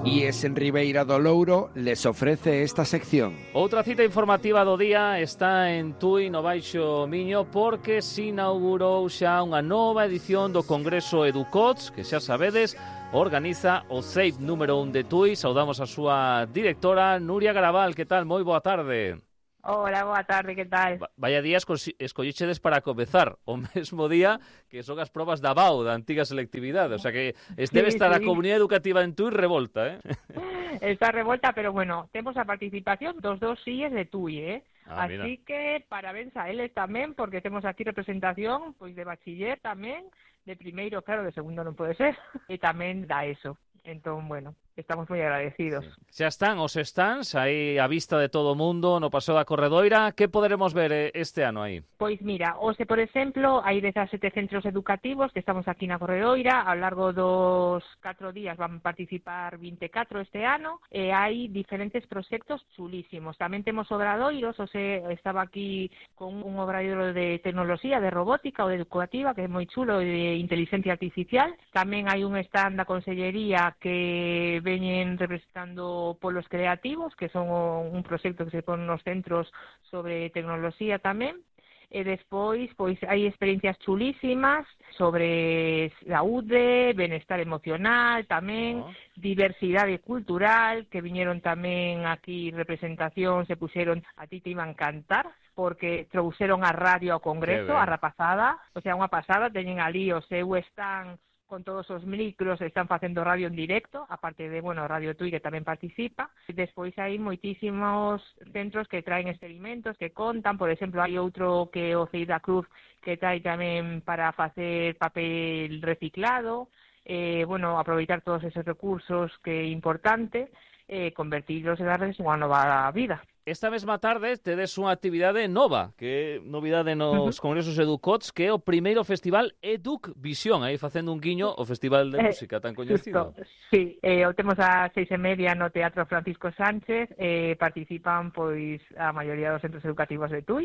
IES en Ribeira do Louro les ofrece esta sección. Outra cita informativa do día está en Tui, no Baixo Miño, porque se inaugurou xa unha nova edición do Congreso Educots, que xa sabedes, organiza o CEIP número 1 de Tui. Saudamos a súa directora, Nuria Garabal. Que tal? Moi boa tarde. Hola, boa tarde, que tal? Vaya día escollichedes para comezar o mesmo día que son as probas da BAU, da antiga selectividade. O sea que debe estar a comunidade educativa en Tui revolta, Está revolta, pero bueno, temos a participación dos IES de Tui, Así que parabéns a eles tamén, porque temos aquí representación pois de bachiller tamén, de primeiro, claro, de segundo non pode ser, e tamén da ESO. Entón, bueno, estamos moi agradecidos. Sí. Xa están os stands aí á vista de todo o mundo no Paseo da Corredoira. Que poderemos ver este ano aí? Pois mira, hoxe, por exemplo, hai 17 centros educativos que estamos aquí na Corredoira. Ao largo dos 4 días van participar 24 este ano e hai diferentes proxectos chulísimos. Tamén temos obradoiros, estaba aquí con un obradoiro de tecnoloxía, de robótica ou de educativa, que é moi chulo, de inteligencia artificial. Tamén hai un stand da Consellería que veñen representando polos creativos, que son un proxecto que se pon nos centros sobre tecnoloxía tamén. E despois, pois hai experiencias chulísimas sobre saúde, benestar emocional tamén, diversidade cultural, que viñeron tamén aquí representación, se puxeron, a ti te iba a encantar, porque trouxeron a radio ao Congreso, a rapazada, o sea, unha pasada, teñen ali o seu stand con todos os micros, están facendo radio en directo, aparte de, bueno, Radio Tui, que tamén participa. Despois hai moitísimos centros que traen experimentos, que contan, por exemplo, hai outro que o CEIP da Cruz, que trae tamén para facer papel reciclado, bueno, aproveitar todos esos recursos que é importante, convertirlos e darles unha nova vida. Esta mesma tarde tedes unha actividade nova, que é novidade nos Congresos Educots, que é o primeiro festival Educ Visión, aí facendo un guiño ao Festival de Música tan coñecido. Sí, o temos a 6:30 no Teatro Francisco Sánchez, participan pois a maioría dos centros educativos de Tui.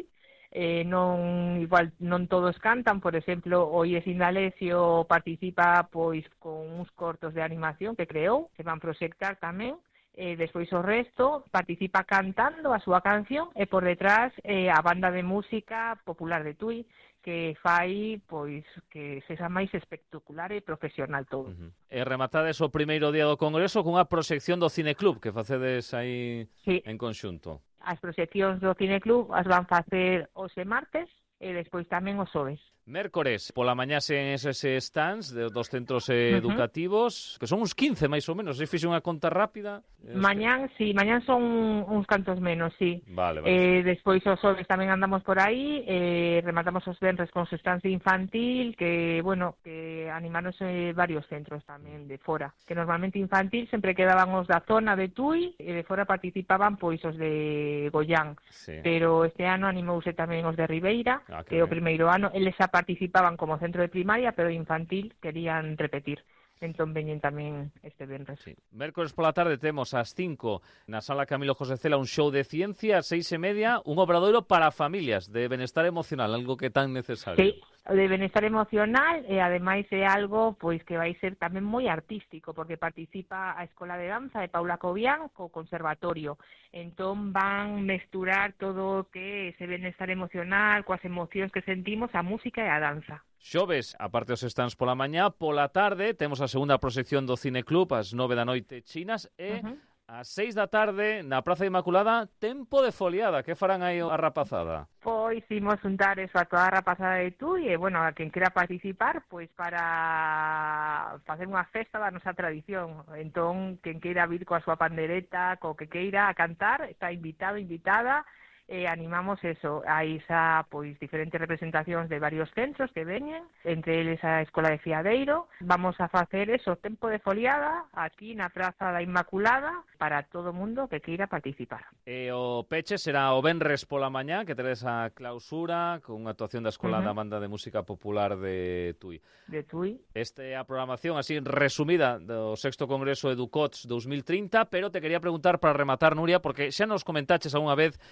Non todos cantan, por exemplo, o IES Indalecio participa pois con uns cortos de animación que creou, que van proxectar tamén. Despois o resto participa cantando a súa canción e por detrás a banda de música popular de Tui, que fai pois que sexa máis espectacular e profesional todo. E rematades o primeiro día do Congreso cunha proxección do Cineclub que facedes aí en conxunto. As proxeccións do Cineclub as van facer hoxe martes e despois tamén os xoves. Mércores, pola mañá sen eses stands dos centros educativos, que son uns 15 máis ou menos, se fixe unha conta rápida. Mañán son uns cantos menos, sí. Vale. Despois os xoves tamén andamos por aí, rematamos os venres con os stands infantil, que, bueno, que animáronse varios centros tamén de fora, que normalmente infantil sempre quedaban os da zona de Tui, e de fora participaban pois os de Goián, pero este ano animouse tamén os de Ribeira, que o primeiro ano, eles xa participaban como centro de primaria, pero infantil querían repetir. Entón veñen tamén este venres. Mércores pola tarde temos ás 5 na Sala Camilo José Cela un show de ciencia, ás 6:30 un obradoiro para familias de benestar emocional, algo que tan necesario. Sí, de benestar emocional e ademais é algo pois que vai ser tamén moi artístico, porque participa a Escola de Danza de Paula Cobián co Conservatorio. Entón van mesturar todo o que é ese benestar emocional coas emocións que sentimos, a música e a danza. Xoves, aparte os stands pola mañá, pola tarde temos a segunda proxección do Cineclub ás 9 da noite chinas e ás 6 da tarde na Praza Inmaculada tempo de foliada. Que farán aí a rapazada? Pois imos juntar eso a toda a rapazada de Tui e, bueno, a quen quera participar, pois para facer unha festa da nosa tradición. Entón, quen queira vir coa súa pandereta, co que queira a cantar, está invitado, invitada. Animamos eso, hai xa pois diferentes representacións de varios centros que veñen, entre eles a Escola de Fiadeiro. Vamos a facer eso, tempo de foliada aquí na Praza da Inmaculada para todo o mundo que queira participar. E o peche será o venres pola mañá, que teredes a clausura con unha actuación da Escola da Banda de Música Popular de Tui. De Tui. Esta é a programación así resumida do 6º Congreso Educots 2030, pero te quería preguntar para rematar, Nuria, porque xa nos comentaches algunha vez que vos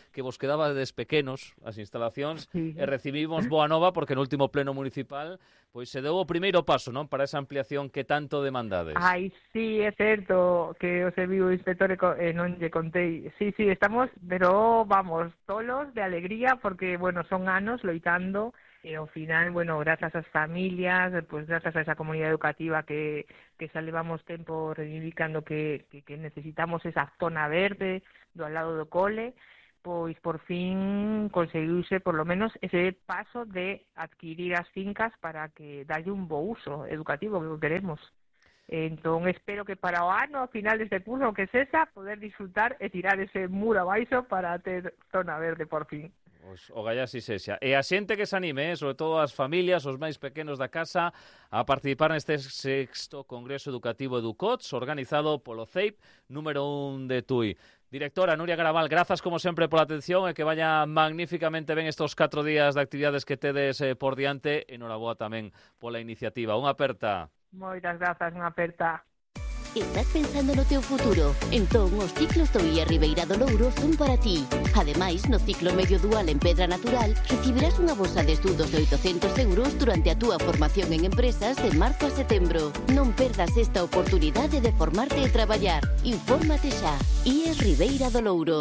quedabades pequenos as instalacións Sí. e recibimos boa nova porque no último pleno municipal pois se deu o primeiro paso, non, para esa ampliación que tanto demandades. Ai, sí, é certo que o serviu o inspector non lle contei. Sí, estamos, pero vamos, tolos de alegría porque, bueno, son anos loitando e ao final, bueno, grazas ás familias, pues grazas a esa comunidade educativa que xa levamos tempo reivindicando que necesitamos esa zona verde do al lado do cole, pois por fin conseguiuse por lo menos ese paso de adquirir as fincas para que dalle un bo uso educativo que queremos. Entón, espero que para o ano, a final deste curso, que sexa, poder disfrutar e tirar ese muro abaixo para ter zona verde por fin. O gallá si sexa. E a xente que se anime, sobre todo as familias, os máis pequenos da casa, a participar neste 6º Congreso Educativo EduCots, organizado polo CEIP número 1 de Tui. Directora Nuria Garabal, grazas como sempre pola atención e que vaya magníficamente ben estos 4 días de actividades que tedes por diante. Enhoraboa tamén pola iniciativa. Unha aperta. Moitas grazas, unha aperta. ¿Estás pensando no teu futuro? Entón, os ciclos do IA Ribeira do Louro son para ti. Ademais, no ciclo medio dual en Pedra Natural, recibirás unha bolsa de estudos de 800 euros durante a túa formación en empresas de marzo a setembro. Non perdas esta oportunidade de formarte e traballar. Infórmate xa. IA Ribeira do Louro.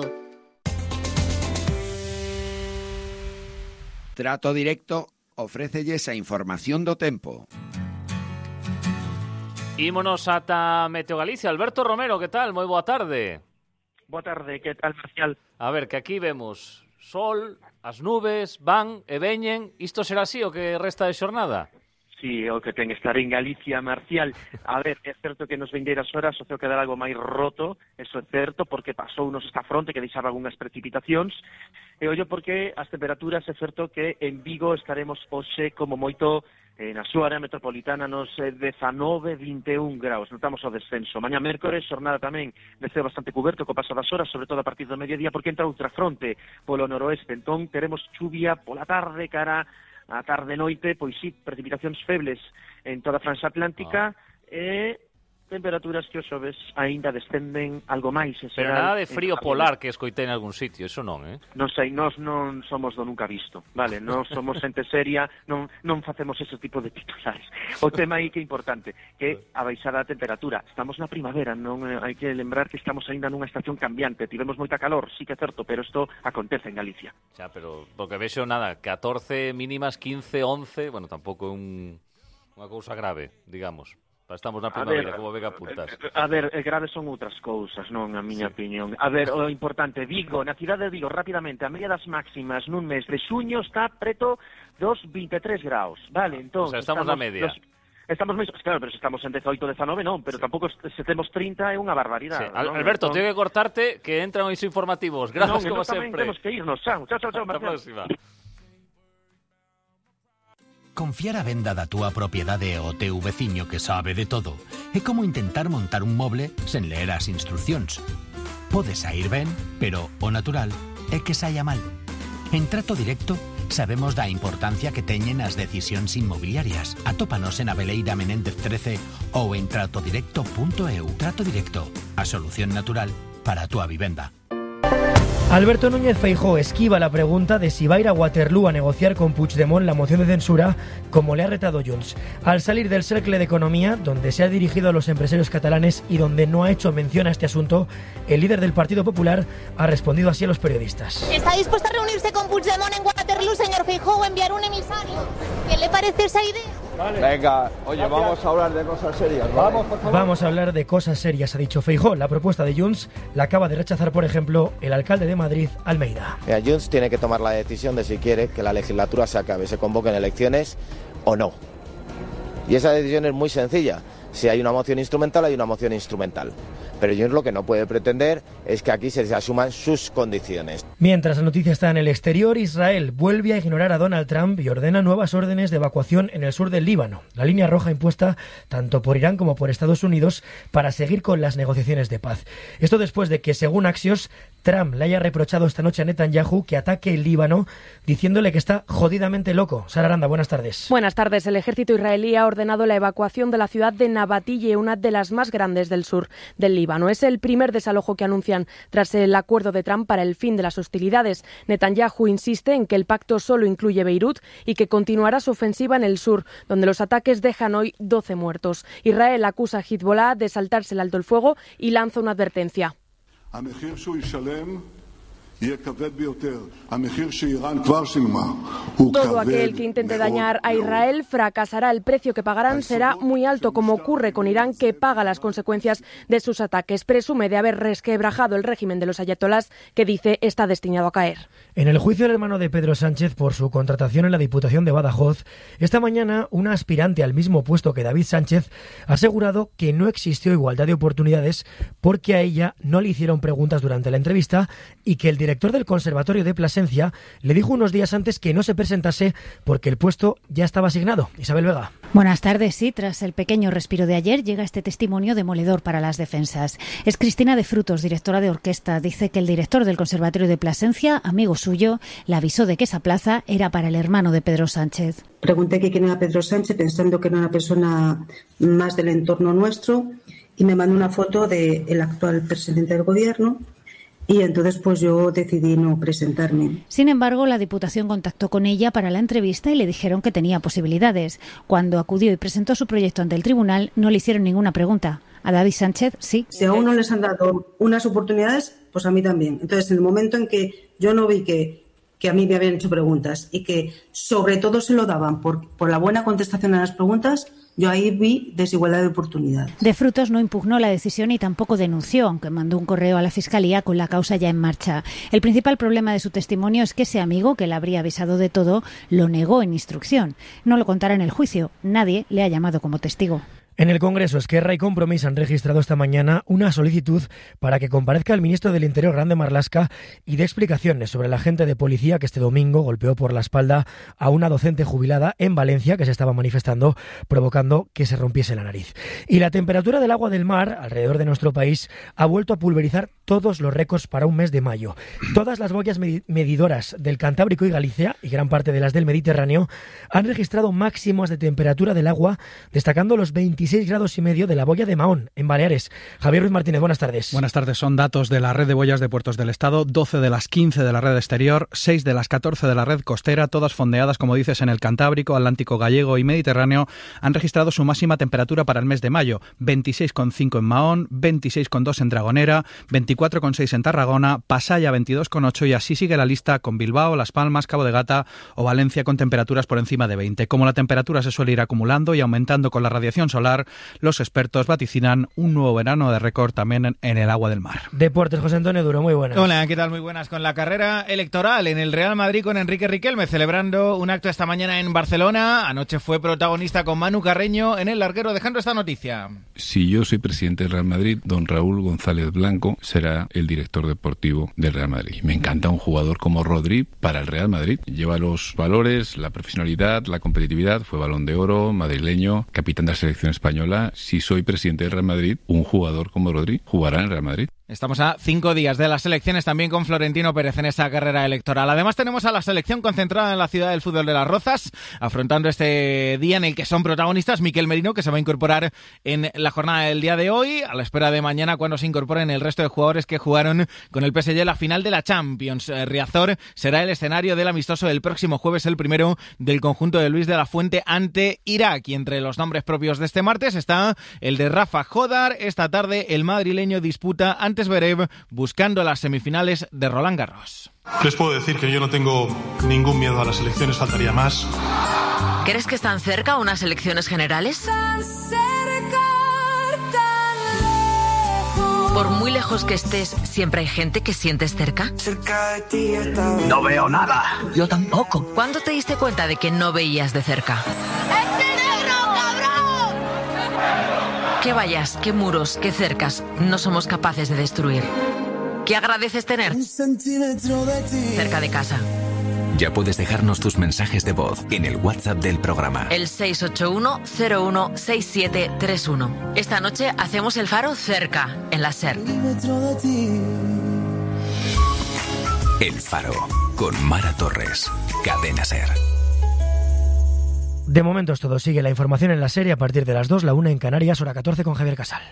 Trato Directo ofrécelles a información do tempo. Ímonos ata Meteo Galicia. Alberto Romero, que tal? Moi boa tarde. Boa tarde, que tal, Marcial? A ver, que aquí vemos sol, as nubes, van e veñen. Isto será así o que resta de xornada? Sí, o que ten que estar en Galicia, Marcial. A ver, é certo que nos vindeiras horas o ceo quedar algo máis roto, eso é certo, porque pasou nos esta fronte que deixaba algunhas precipitacións, e ollo porque as temperaturas é certo que en Vigo estaremos hoxe como moito na súa área metropolitana nos 19-21 graus, notamos o descenso. Mañá mércores, xornada tamén de ceo bastante cuberto co paso das horas, sobre todo a partir do mediodía, porque entra outra fronte polo noroeste, entón teremos chuvia pola tarde cara a tarde-noite, pois sí, precipitacións febles en toda a franxa atlántica e temperaturas que os xoves aínda descenden algo máis. Pero nada de frío polar que escoitei en algún sitio, eso non, Non sei, nós non somos do nunca visto, vale? Nós somos xente seria, non facemos ese tipo de titulares. O tema aí que é importante, que a baixada da temperatura. Estamos na primavera, non hai que lembrar que estamos aínda nunha estación cambiante, tivemos moita calor, sí que é certo, pero isto acontece en Galicia. Xa, pero porque vexo nada, 14 mínimas, 15, 11, bueno, tampouco é unha cousa grave, digamos. Estamos na primavera, como vega puntas. A ver, graves son outras cousas, non, a miña opinión. A ver, o importante, Vigo, na cidade de Vigo, rapidamente, a media das máximas nun mes de xuño está preto dos 23 graus, vale? Entón, o sea, estamos na media. Estamos máis, claro, pero se estamos en 18, 19 non, pero tampouco se temos 30 é unha barbaridade. Sí. Alberto, teño que cortarte que entran os informativos. Grazas como sempre. Temos que irnos, chao, Hasta a próxima. Confiar a venda da túa propiedade ao teu veciño que sabe de todo é como intentar montar un moble sen ler as instruccións. Pode sair ben, pero o natural é que saia mal. En Trato Directo sabemos da importancia que teñen as decisións inmobiliarias. Atópanos en Aveleira Menéndez 13 ou en tratodirecto.eu. Trato Directo, a solución natural para a túa vivenda. Alberto Núñez Feijóo esquiva la pregunta de si va a ir a Waterloo a negociar con Puigdemont la moción de censura, como le ha retado Junts. Al salir del Cercle de Economía, donde se ha dirigido a los empresarios catalanes y donde no ha hecho mención a este asunto, el líder del Partido Popular ha respondido así a los periodistas. ¿Está dispuesto a reunirse con Puigdemont en Waterloo, señor Feijóo, o enviar un emisario? ¿Qué le parece esa idea? Vale. Venga, oye, vamos a hablar de cosas serias, ¿vale? Vamos, por favor. Vamos a hablar de cosas serias, ha dicho Feijóo. La propuesta de Junts la acaba de rechazar, por ejemplo, el alcalde de Madrid, Almeida. Mira, Junts tiene que tomar la decisión de si quiere que la legislatura se acabe, se convoquen elecciones o no. Y esa decisión es muy sencilla. Si hay una moción instrumental, hay una moción instrumental. Pero Junts lo que no puede pretender es que aquí se asuman sus condiciones. Mientras la noticia está en el exterior, Israel vuelve a ignorar a Donald Trump y ordena nuevas órdenes de evacuación en el sur del Líbano, la línea roja impuesta tanto por Irán como por Estados Unidos para seguir con las negociaciones de paz. Esto después de que, según Axios, Trump le haya reprochado esta noche a Netanyahu que ataque el Líbano, diciéndole que está jodidamente loco. Sara Aranda, buenas tardes. Buenas tardes. El ejército israelí ha ordenado la evacuación de la ciudad de Nabatille, una de las más grandes del sur del Líbano. Es el primer desalojo que anuncian tras el acuerdo de Trump para el fin de las hostilidades. Netanyahu insiste en que el pacto solo incluye Beirut y que continuará su ofensiva en el sur, donde los ataques dejan hoy 12 muertos. Israel acusa a Hezbollah de saltarse el alto el fuego y lanza una advertencia. Todo aquel que intente dañar a Israel fracasará. El precio que pagarán será muy alto, como ocurre con Irán, que paga las consecuencias de sus ataques. Presume de haber resquebrajado el régimen de los ayatolás, que dice está destinado a caer. En el juicio del hermano de Pedro Sánchez por su contratación en la Diputación de Badajoz, esta mañana una aspirante al mismo puesto que David Sánchez ha asegurado que no existió igualdad de oportunidades porque a ella no le hicieron preguntas durante la entrevista y que el director del Conservatorio de Plasencia le dijo unos días antes que no se presentase porque el puesto ya estaba asignado. Isabel Vega. Buenas tardes. Sí, tras el pequeño respiro de ayer llega este testimonio demoledor para las defensas. Es Cristina de Frutos, directora de orquesta. Dice que el director del Conservatorio de Plasencia, amigo suyo, le avisó de que esa plaza era para el hermano de Pedro Sánchez. Pregunté que quién era Pedro Sánchez, pensando que era una persona más del entorno nuestro, y me mandó una foto del actual presidente del gobierno. Y entonces pues yo decidí no presentarme. Sin embargo, la Diputación contactó con ella para la entrevista y le dijeron que tenía posibilidades. Cuando acudió y presentó su proyecto ante el tribunal, no le hicieron ninguna pregunta. A David Sánchez, sí. Si a uno les han dado unas oportunidades, pues a mí también. Entonces, en el momento en que yo no vi que a mí me habían hecho preguntas y que sobre todo se lo daban por la buena contestación a las preguntas, yo ahí vi desigualdad de oportunidades. De Frutos no impugnó la decisión y tampoco denunció, aunque mandó un correo a la Fiscalía con la causa ya en marcha. El principal problema de su testimonio es que ese amigo, que le habría avisado de todo, lo negó en instrucción. No lo contará en el juicio. Nadie le ha llamado como testigo. En el Congreso, Esquerra y Compromís han registrado esta mañana una solicitud para que comparezca el ministro del Interior, Grande Marlaska, y dé explicaciones sobre el agente de policía que este domingo golpeó por la espalda a una docente jubilada en Valencia que se estaba manifestando, provocando que se rompiese la nariz. Y la temperatura del agua del mar alrededor de nuestro país ha vuelto a pulverizar todos los récords para un mes de mayo. Todas las boyas medidoras del Cantábrico y Galicia, y gran parte de las del Mediterráneo, han registrado máximos de temperatura del agua, destacando los 26,5 grados de la boya de Mahón, en Baleares. Javier Ruiz Martínez, buenas tardes. Buenas tardes. Son datos de la red de boyas de puertos del Estado, 12 de las 15 de la red exterior, 6 de las 14 de la red costera, todas fondeadas, como dices, en el Cantábrico, Atlántico Gallego y Mediterráneo, han registrado su máxima temperatura para el mes de mayo, 26,5 en Mahón, 26,2 en Dragonera, 24,6 en Tarragona, Pasaya 22,8 y así sigue la lista con Bilbao, Las Palmas, Cabo de Gata o Valencia con temperaturas por encima de 20. Como la temperatura se suele ir acumulando y aumentando con la radiación solar, los expertos vaticinan un nuevo verano de récord también en el agua del mar. Deportes, José Antonio Duro, muy buenas. Hola, ¿qué tal? Muy buenas. Con la carrera electoral en el Real Madrid con Enrique Riquelme celebrando un acto esta mañana en Barcelona. Anoche fue protagonista con Manu Carreño en el larguero, dejando esta noticia. Si yo soy presidente del Real Madrid, don Raúl González Blanco será el director deportivo del Real Madrid. Me encanta un jugador como Rodri para el Real Madrid. Lleva los valores, la profesionalidad, la competitividad. Fue Balón de Oro, madrileño, capitán de la selección española. Si soy presidente del Real Madrid, un jugador como Rodri jugará en el Real Madrid. Estamos a 5 días de las elecciones también con Florentino Pérez en esa carrera electoral. Además tenemos a la selección concentrada en la ciudad del fútbol de Las Rozas, afrontando este día en el que son protagonistas Miquel Merino, que se va a incorporar en la jornada del día de hoy, a la espera de mañana cuando se incorporen el resto de jugadores que jugaron con el PSG la final de la Champions. Riazor será el escenario del amistoso del próximo jueves, el primero del conjunto de Luis de la Fuente ante Irak. Y entre los nombres propios de este martes está el de Rafa Jodar. Esta tarde el madrileño disputa ante Zverev buscando las semifinales de Roland Garros. Les puedo decir que yo no tengo ningún miedo a las elecciones, faltaría más. ¿Crees que están cerca unas elecciones generales? Por muy lejos que estés, ¿siempre hay gente que sientes cerca? No veo nada. Yo tampoco. ¿Cuándo te diste cuenta de que no veías de cerca? ¿Qué vallas, qué muros, qué cercas no somos capaces de destruir? ¿Qué agradeces tener cerca de casa? Ya puedes dejarnos tus mensajes de voz en el WhatsApp del programa. El 681-016731. Esta noche hacemos el faro cerca, en la SER. El Faro, con Mara Torres, Cadena SER. De momento es todo. Sigue la información en la serie a partir de las 2, la 1 en Canarias, hora 14 con Javier Casal.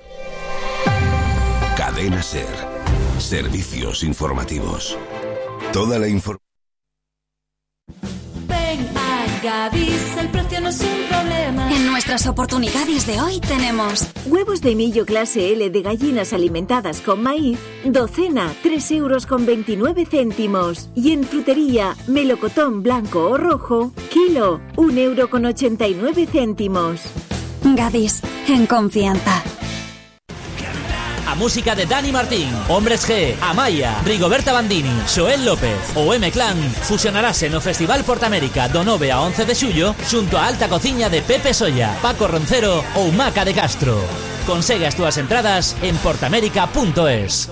Cadena SER. Servicios informativos. Toda la información. Ven a Gadis, el precio no es un problema. En nuestras oportunidades de hoy tenemos huevos de millo clase L de gallinas alimentadas con maíz, docena, 3,29 €. Y en frutería, melocotón blanco o rojo, kilo, 1,89 €. Gadis, en confianza. A música de Dani Martín, Hombres G, Amaya, Rigoberta Bandini, Xoel López ou M-Clan fusionarase no Festival Portamérica do 9 a 11 de xullo xunto a alta cociña de Pepe Solla, Paco Roncero ou Maca de Castro. Consegue as túas entradas en portamérica.es.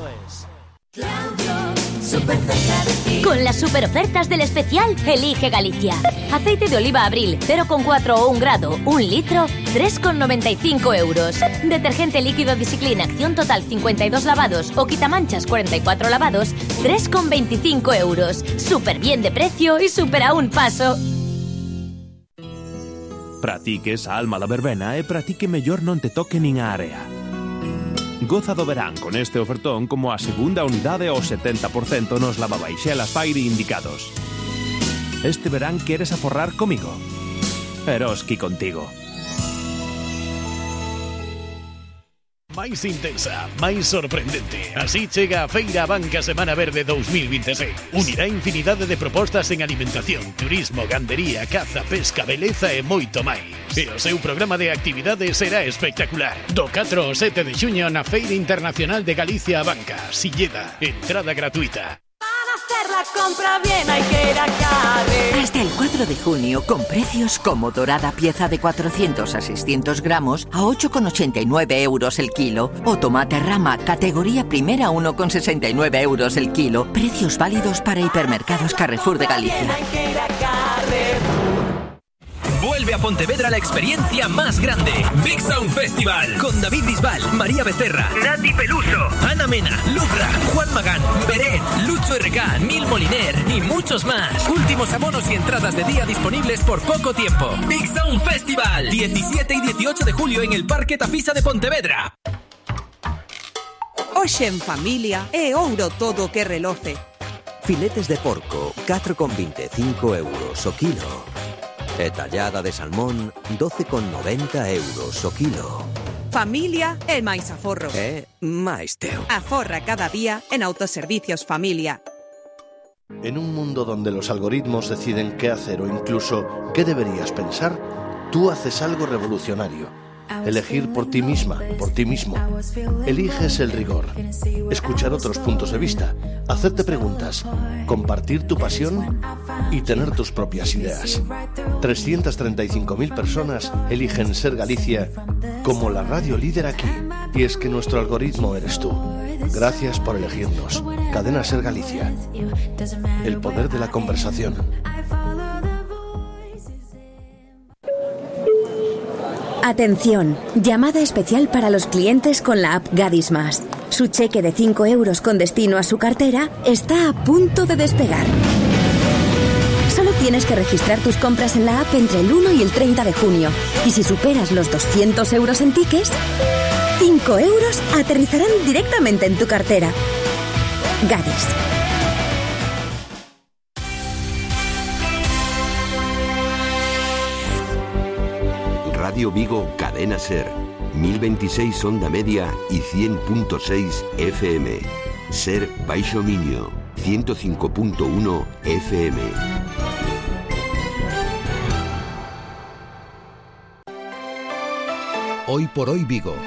Con las super ofertas del especial Elige Galicia. Aceite de oliva Abril 0,4 o 1 grado, 1 litro, 3,95 €. Detergente líquido Discipline Acción Total 52 lavados o quitamanchas 44 lavados, 3,25 €. Súper bien de precio y súper a un paso. Practiques a alma da verbena e practique mellor non te toque nin a area. Goza do verán con este ofertón como a segunda unidade ao 70% nos lavabaixelas Fairy indicados. Este verán queres aforrar comigo? Eroski contigo. Máis intensa, máis sorprendente. Así chega a Feira Abanca Semana Verde 2026. Unirá infinidade de propostas en alimentación, turismo, gandería, caza, pesca, beleza e moito máis. E o seu programa de actividades será espectacular. Do 4 ao 7 de xuño na Feira Internacional de Galicia Abanca, Silleda, entrada gratuita. La compra bien hay que ir a Carre. Hasta el 4 de junio, con precios como dorada pieza de 400 a 600 gramos a 8,89 € el kilo. O tomate rama, categoría primera, 1,69 € el kilo. Precios válidos para hipermercados Carrefour de Galicia. Vuelve a Pontevedra la experiencia más grande. Big Sound Festival. Con David Bisbal, María Becerra, Nati Peluso, Ana Mena, Lubra, Juan Magán, Beret, Lucho RK, Nil Moliner y muchos más. Últimos abonos y entradas de día disponibles por poco tiempo. Big Sound Festival. 17 y 18 de julio en el Parque Tafisa de Pontevedra. Hoxe en familia é ouro todo que reloce. Filetes de porco, 4,25 € o kilo. E tallada de salmón, 12,90 € o kilo. Familia é máis aforro. É máis teu. Aforra cada día en Autoservicios Familia. En un mundo donde los algoritmos deciden qué hacer o incluso qué deberías pensar, tú haces algo revolucionario. Elegir por ti misma, por ti mismo. Eliges el rigor. Escuchar otros puntos de vista. Hacerte preguntas. Compartir tu pasión y tener tus propias ideas. 335.000 personas eligen Ser Galicia como la radio líder aquí. Y es que nuestro algoritmo eres tú. Gracias por elegirnos. Cadena Ser Galicia. El poder de la conversación. Atención, llamada especial para los clientes con la app Gadis Más. Su cheque de 5 € con destino a su cartera está a punto de despegar. Solo tienes que registrar tus compras en la app entre el 1 y el 30 de junio. Y si superas los 200 € en tickets, 5 € aterrizarán directamente en tu cartera. Gadis. Radio Vigo, Cadena Ser, 1026 onda media y 100.6 FM. Ser Baixo Miño, 105.1 FM. Hoy por hoy Vigo.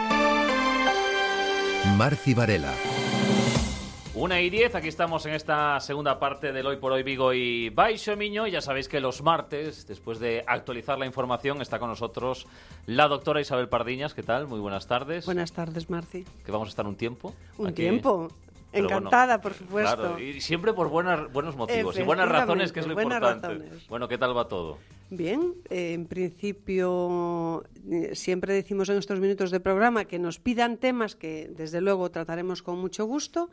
Marci Varela. 1:10, aquí estamos en esta segunda parte del Hoy por Hoy Vigo y Baixo Miño. Ya sabéis que los martes, después de actualizar la información, está con nosotros la doctora Isabel Pardiñas. ¿Qué tal? Muy buenas tardes. Buenas tardes, Marci. Que vamos a estar un tiempo. Un aquí. Tiempo. Encantada, bueno, por supuesto. Claro, y siempre por buenos motivos y buenas razones, que es lo importante. Razones. Bueno, ¿qué tal va todo? Bien, en principio siempre decimos en estos minutos de programa que nos pidan temas que desde luego trataremos con mucho gusto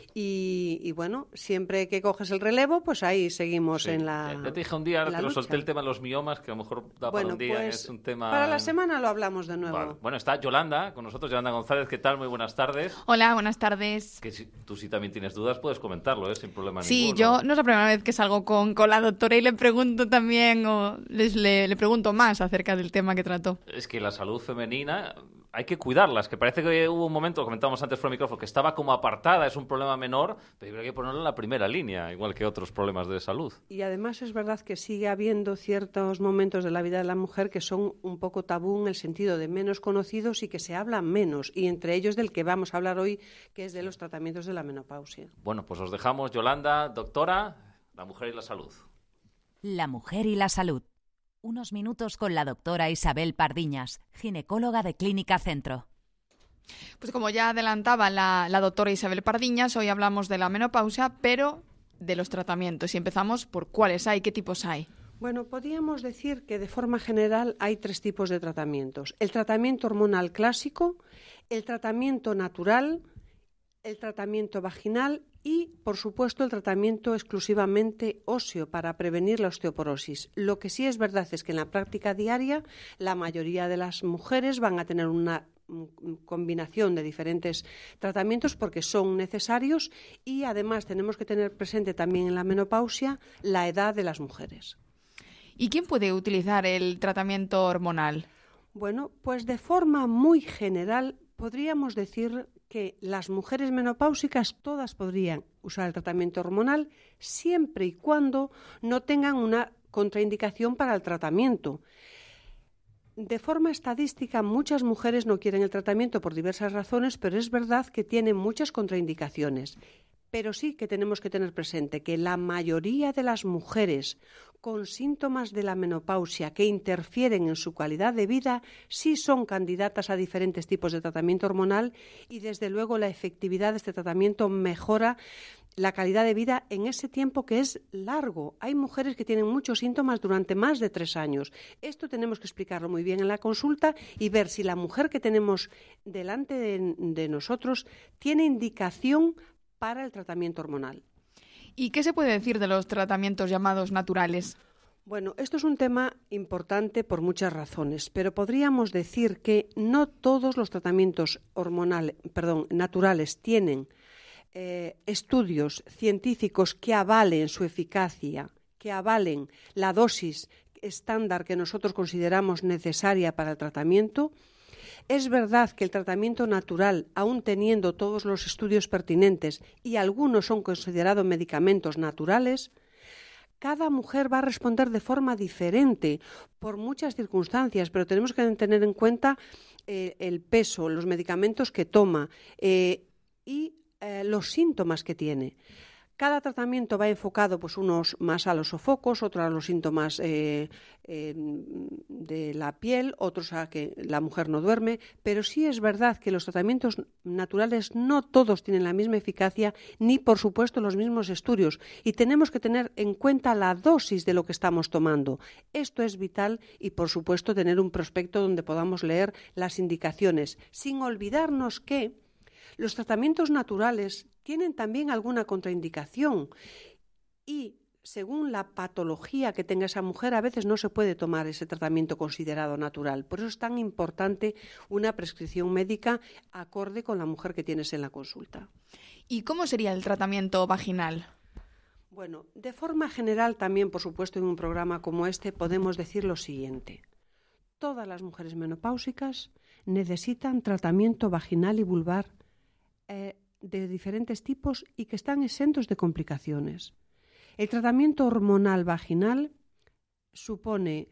y bueno, siempre que coges el relevo, pues ahí seguimos en la Ya te dije un día, ahora te lo solté el tema de los miomas, que a lo mejor da para un día, pues, es un tema... Para la semana lo hablamos de nuevo. Vale. Bueno, está Yolanda con nosotros, Yolanda González, ¿qué tal? Muy buenas tardes. Hola, buenas tardes. Que si tú sí también tienes dudas, puedes comentarlo, sin problema ninguno. Sí, yo no es la primera vez que salgo con la doctora y le pregunto también, o le pregunto más acerca del tema que trató. Es que la salud femenina hay que cuidarla. Es que parece que hubo un momento, lo comentábamos antes fuera del micrófono, que estaba como apartada, es un problema menor, pero hay que ponerlo en la primera línea, igual que otros problemas de salud. Y además es verdad que sigue habiendo ciertos momentos de la vida de la mujer que son un poco tabú en el sentido de menos conocidos y que se hablan menos, y entre ellos del que vamos a hablar hoy, que es de los tratamientos de la menopausia. Bueno, pues os dejamos, Yolanda, doctora, la mujer y la salud. La mujer y la salud. Unos minutos con la doctora Isabel Pardiñas, ginecóloga de Clínica Centro. Pues como ya adelantaba la doctora Isabel Pardiñas, hoy hablamos de la menopausia, pero de los tratamientos. Y empezamos por cuáles hay, qué tipos hay. Bueno, podríamos decir que de forma general hay 3 tipos de tratamientos. El tratamiento hormonal clásico, el tratamiento natural, el tratamiento vaginal y, por supuesto, el tratamiento exclusivamente óseo para prevenir la osteoporosis. Lo que sí es verdad es que en la práctica diaria la mayoría de las mujeres van a tener una combinación de diferentes tratamientos porque son necesarios y además tenemos que tener presente también en la menopausia la edad de las mujeres. ¿Y quién puede utilizar el tratamiento hormonal? Bueno, pues de forma muy general podríamos decir que las mujeres menopáusicas todas podrían usar el tratamiento hormonal siempre y cuando no tengan una contraindicación para el tratamiento. De forma estadística, muchas mujeres no quieren el tratamiento por diversas razones, pero es verdad que tienen muchas contraindicaciones. Pero sí que tenemos que tener presente que la mayoría de las mujeres con síntomas de la menopausia que interfieren en su calidad de vida sí son candidatas a diferentes tipos de tratamiento hormonal y desde luego la efectividad de este tratamiento mejora la calidad de vida en ese tiempo que es largo. Hay mujeres que tienen muchos síntomas durante más de 3 años. Esto tenemos que explicarlo muy bien en la consulta y ver si la mujer que tenemos delante de nosotros tiene indicación para el tratamiento hormonal. ¿Y qué se puede decir de los tratamientos llamados naturales? Bueno, esto es un tema importante por muchas razones, pero podríamos decir que no todos los tratamientos naturales tienen estudios científicos que avalen su eficacia, que avalen la dosis estándar que nosotros consideramos necesaria para el tratamiento. Es verdad que el tratamiento natural, aun teniendo todos los estudios pertinentes y algunos son considerados medicamentos naturales, cada mujer va a responder de forma diferente por muchas circunstancias, pero tenemos que tener en cuenta el peso, los medicamentos que toma y los síntomas que tiene. Cada tratamiento va enfocado, pues unos más a los sofocos, otros a los síntomas de la piel, otros a que la mujer no duerme, pero sí es verdad que los tratamientos naturales no todos tienen la misma eficacia ni, por supuesto, los mismos estudios y tenemos que tener en cuenta la dosis de lo que estamos tomando. Esto es vital y, por supuesto, tener un prospecto donde podamos leer las indicaciones, sin olvidarnos que los tratamientos naturales tienen también alguna contraindicación y, según la patología que tenga esa mujer, a veces no se puede tomar ese tratamiento considerado natural. Por eso es tan importante una prescripción médica acorde con la mujer que tienes en la consulta. ¿Y cómo sería el tratamiento vaginal? Bueno, de forma general también, por supuesto, en un programa como este podemos decir lo siguiente. Todas las mujeres menopáusicas necesitan tratamiento vaginal y vulvar de diferentes tipos y que están exentos de complicaciones. El tratamiento hormonal vaginal supone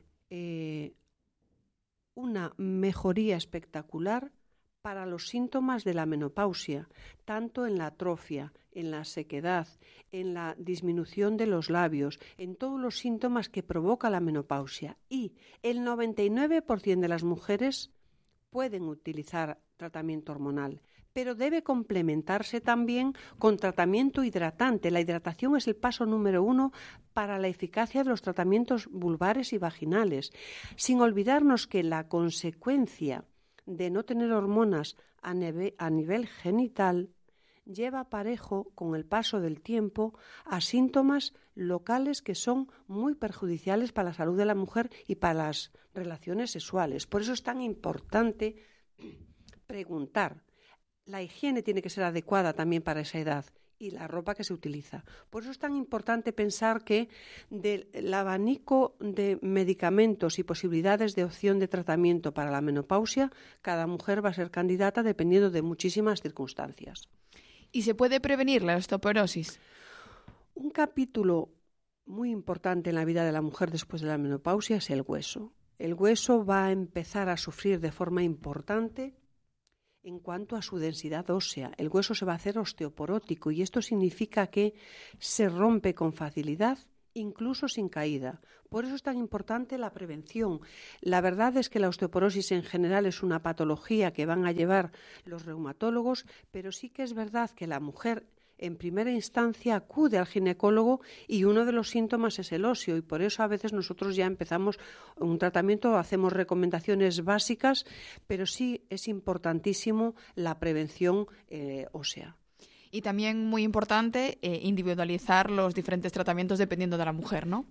una mejoría espectacular para los síntomas de la menopausia, tanto en la atrofia, en la sequedad, en la disminución de los labios, en todos los síntomas que provoca la menopausia. Y el 99% de las mujeres pueden utilizar tratamiento hormonal, pero debe complementarse también con tratamiento hidratante. La hidratación es el paso número 1 para la eficacia de los tratamientos vulvares y vaginales, sin olvidarnos que la consecuencia de no tener hormonas a nivel genital lleva parejo con el paso del tiempo a síntomas locales que son muy perjudiciales para la salud de la mujer y para las relaciones sexuales. Por eso es tan importante preguntar. La higiene tiene que ser adecuada también para esa edad y la ropa que se utiliza. Por eso es tan importante pensar que del abanico de medicamentos y posibilidades de opción de tratamiento para la menopausia, cada mujer va a ser candidata dependiendo de muchísimas circunstancias. ¿Y se puede prevenir la osteoporosis? Un capítulo muy importante en la vida de la mujer después de la menopausia es el hueso. El hueso va a empezar a sufrir de forma importante en cuanto a su densidad ósea. El hueso se va a hacer osteoporótico y esto significa que se rompe con facilidad, incluso sin caída. Por eso es tan importante la prevención. La verdad es que la osteoporosis en general es una patología que van a llevar los reumatólogos, pero sí que es verdad que la mujer en primera instancia acude al ginecólogo y uno de los síntomas es el óseo y por eso a veces nosotros ya empezamos un tratamiento, hacemos recomendaciones básicas, pero sí es importantísimo la prevención ósea. Y también muy importante individualizar los diferentes tratamientos dependiendo de la mujer, ¿no?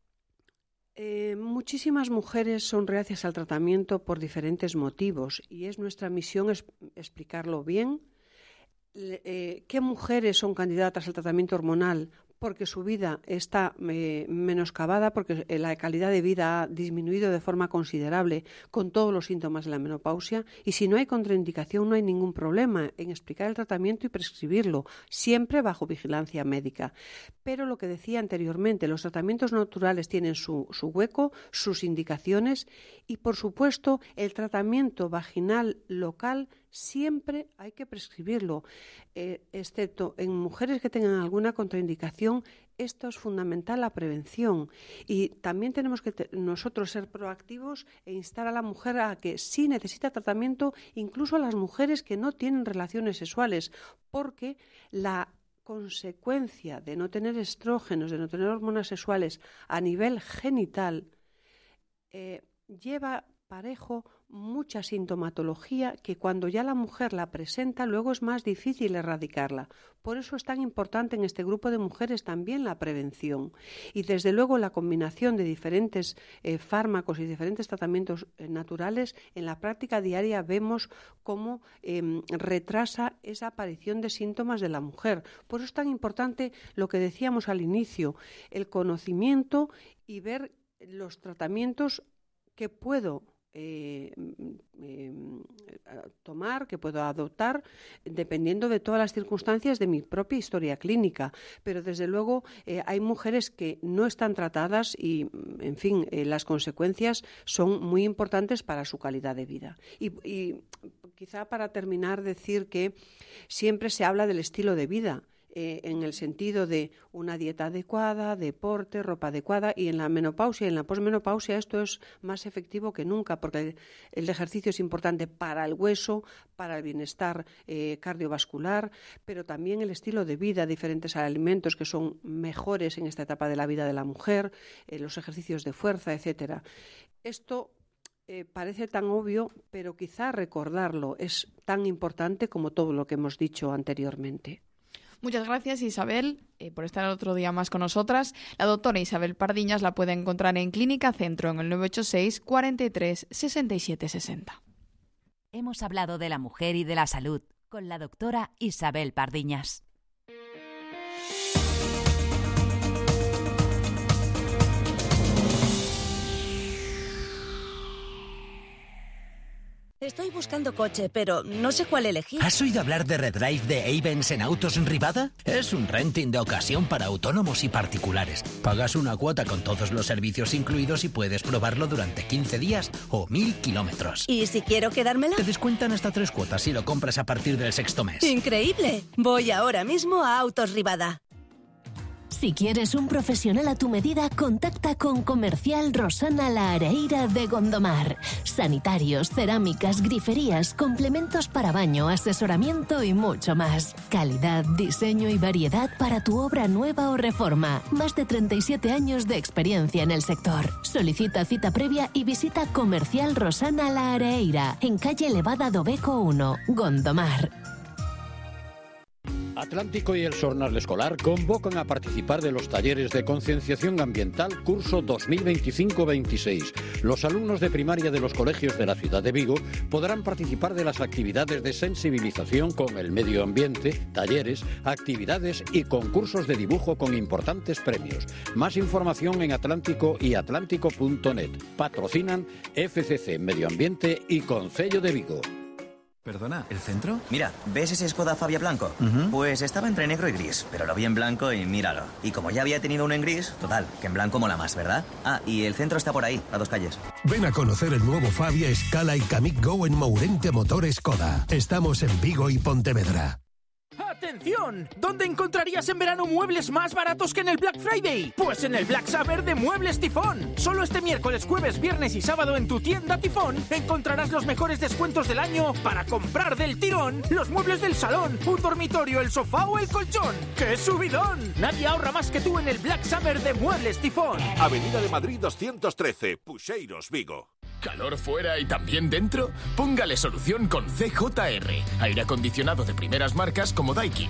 Muchísimas mujeres son reacias al tratamiento por diferentes motivos y es nuestra misión explicarlo bien. ¿Qué mujeres son candidatas al tratamiento hormonal? Porque su vida está menoscabada, porque la calidad de vida ha disminuido de forma considerable con todos los síntomas de la menopausia y si no hay contraindicación no hay ningún problema en explicar el tratamiento y prescribirlo, siempre bajo vigilancia médica. Pero lo que decía anteriormente, los tratamientos naturales tienen su hueco, sus indicaciones y por supuesto el tratamiento vaginal local siempre hay que prescribirlo, excepto en mujeres que tengan alguna contraindicación. Esto es fundamental, la prevención. Y también tenemos que nosotros ser proactivos e instar a la mujer a que sí necesita tratamiento, incluso a las mujeres que no tienen relaciones sexuales, porque la consecuencia de no tener estrógenos, de no tener hormonas sexuales a nivel genital, lleva parejo mucha sintomatología que cuando ya la mujer la presenta luego es más difícil erradicarla. Por eso es tan importante en este grupo de mujeres también la prevención y desde luego la combinación de diferentes fármacos y diferentes tratamientos naturales en la práctica diaria vemos cómo retrasa esa aparición de síntomas de la mujer. Por eso es tan importante lo que decíamos al inicio, el conocimiento y ver los tratamientos que puedo tomar, que puedo adoptar, dependiendo de todas las circunstancias de mi propia historia clínica. Pero desde luego hay mujeres que no están tratadas y, en fin, las consecuencias son muy importantes para su calidad de vida. Y quizá para terminar decir que siempre se habla del estilo de vida. En el sentido de una dieta adecuada, deporte, ropa adecuada y en la menopausia y en la posmenopausia esto es más efectivo que nunca porque el ejercicio es importante para el hueso, para el bienestar cardiovascular, pero también el estilo de vida, diferentes alimentos que son mejores en esta etapa de la vida de la mujer, los ejercicios de fuerza, etcétera. Esto parece tan obvio, pero quizá recordarlo es tan importante como todo lo que hemos dicho anteriormente. Muchas gracias, Isabel, por estar otro día más con nosotras. La doctora Isabel Pardiñas la puede encontrar en Clínica Centro en el 986 43 67 60. Hemos hablado de la mujer y de la salud con la doctora Isabel Pardiñas. Estoy buscando coche, pero no sé cuál elegir. ¿Has oído hablar de Redrive de Ayvens en Autos Rivada? Es un renting de ocasión para autónomos y particulares. Pagas una cuota con todos los servicios incluidos y puedes probarlo durante 15 días o 1000 kilómetros. ¿Y si quiero quedármela? Te descuentan hasta 3 cuotas si lo compras a partir del 6º mes. ¡Increíble! Voy ahora mismo a Autos Rivada. Si quieres un profesional a tu medida, contacta con Comercial Rosana La Areira de Gondomar. Sanitarios, cerámicas, griferías, complementos para baño, asesoramiento y mucho más. Calidad, diseño y variedad para tu obra nueva o reforma. Más de 37 años de experiencia en el sector. Solicita cita previa y visita Comercial Rosana La Areira, en calle Elevada do Beco 1, Gondomar. Atlántico y el Xornal Escolar convocan a participar de los talleres de concienciación ambiental curso 2025-26. Los alumnos de primaria de los colegios de la ciudad de Vigo podrán participar de las actividades de sensibilización con el medio ambiente, talleres, actividades y concursos de dibujo con importantes premios. Más información en Atlántico y atlántico.net. Patrocinan FCC Medio Ambiente y Concello de Vigo. Perdona, ¿el centro? Mira, ¿ves ese Skoda Fabia blanco? Pues estaba entre negro y gris, pero lo vi en blanco y míralo. Y como ya había tenido uno en gris, total, que en blanco mola más, ¿verdad? Ah, y el centro está por ahí, a 2 calles. Ven a conocer el nuevo Fabia, Scala y Kamiq Go en Mourente Motor Skoda. Estamos en Vigo y Pontevedra. ¡Atención! ¿Dónde encontrarías en verano muebles más baratos que en el Black Friday? Pues en el Black Summer de Muebles Tifón. Solo este miércoles, jueves, viernes y sábado en tu tienda Tifón encontrarás los mejores descuentos del año para comprar del tirón los muebles del salón, un dormitorio, el sofá o el colchón. ¡Qué subidón! Nadie ahorra más que tú en el Black Summer de Muebles Tifón. Avenida de Madrid 213, Puxeiros, Vigo. ¿Calor fuera y también dentro? Póngale solución con CJR. Aire acondicionado de primeras marcas como Daikin,